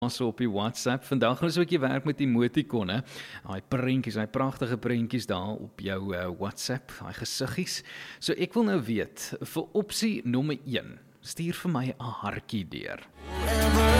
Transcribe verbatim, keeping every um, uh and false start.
So op die WhatsApp. Vandag gaan ons ook werk met emotikonne. Daai prentjies, daai pragtige prentjies daar op jou uh, WhatsApp, daai gesiggies. So ek wil nou weet, vir opsie nommer een, stuur vir my 'n hartjie deur.